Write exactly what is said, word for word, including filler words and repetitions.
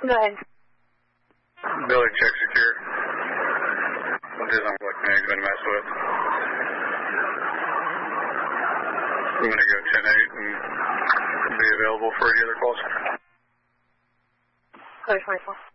Go ahead. Billy, check secure. It doesn't look like anything's been messed with. I'm going to go ten eight and be available for any other calls. Code twenty-four.